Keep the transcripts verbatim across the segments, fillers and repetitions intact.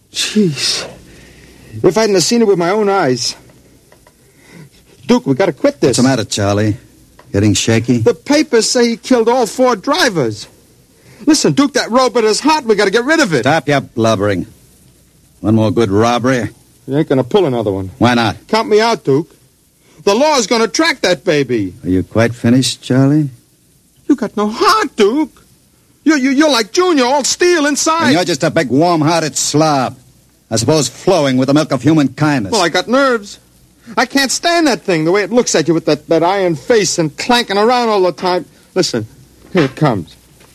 Jeez. If I hadn't have seen it with my own eyes. Duke, we gotta quit this. What's the matter, Charlie? Getting shaky? The papers say he killed all four drivers. Listen, Duke, that robot is hot. We gotta get rid of it. Stop your blubbering. One more good robbery? You ain't gonna pull another one. Why not? Count me out, Duke. The law's gonna track that baby. Are you quite finished, Charlie? You got no heart, Duke. You, you, you're like Junior, all steel inside. And you're just a big, warm-hearted slob. I suppose flowing with the milk of human kindness. Well, I got nerves. I can't stand that thing, the way it looks at you with that, that iron face and clanking around all the time. Listen, here it comes.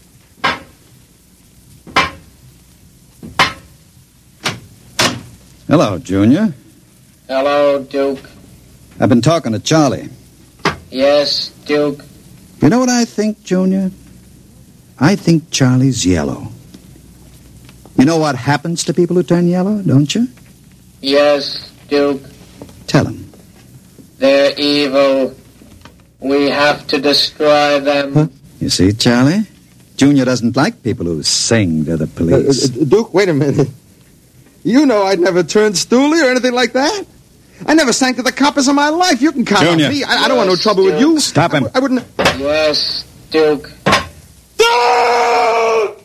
Hello, Junior. Hello, Duke. I've been talking to Charlie. Yes, Duke. You know what I think, Junior? I think Charlie's yellow. You know what happens to people who turn yellow, don't you? Yes, Duke. Tell him. They're evil. We have to destroy them. Huh? You see, Charlie? Junior doesn't like people who sing to the police. Uh, uh, Duke, wait a minute. You know I'd never turn stoolie or anything like that. I never sang to the coppers in my life. You can count Junior. on me. I, I don't want no trouble Duke. with you. Stop him. I, I wouldn't... Yes, Duke. Duke!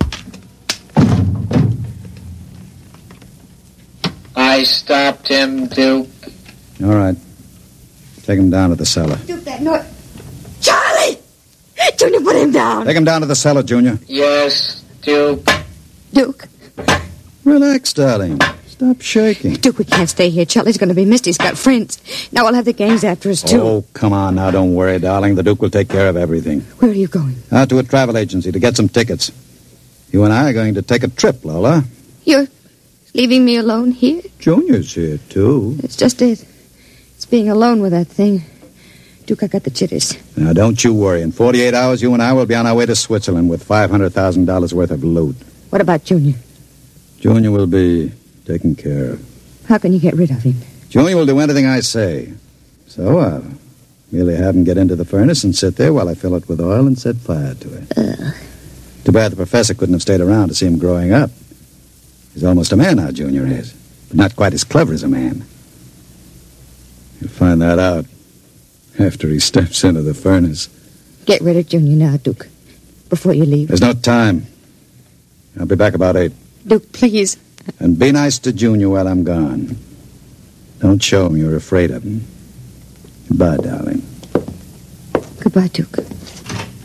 I stopped him, Duke. All right. Take him down to the cellar. Duke, that noise. Charlie! Junior, put him down. Take him down to the cellar, Junior. Yes, Duke. Duke. Relax, darling. Stop shaking. Duke, we can't stay here. Charlie's going to be missed. He's got friends. Now we'll have the gangs after us, too. Oh, come on now. Don't worry, darling. The Duke will take care of everything. Where are you going? Out to a travel agency to get some tickets. You and I are going to take a trip, Lola. You're leaving me alone here? Junior's here, too. It's just it. It's being alone with that thing. Duke, I got the jitters. Now, don't you worry. In forty-eight hours, you and I will be on our way to Switzerland with five hundred thousand dollars worth of loot. What about Junior? Junior will be taken care of. How can you get rid of him? Junior will do anything I say. So I'll merely have him get into the furnace and sit there while I fill it with oil and set fire to it. Ugh. Too bad the professor couldn't have stayed around to see him growing up. He's almost a man now, Junior is. But not quite as clever as a man. You'll find that out after he steps into the furnace. Get rid of Junior now, Duke, before you leave. There's no time. I'll be back about eight. Duke, please. And be nice to Junior while I'm gone. Don't show him you're afraid of him. Goodbye, darling. Goodbye, Duke.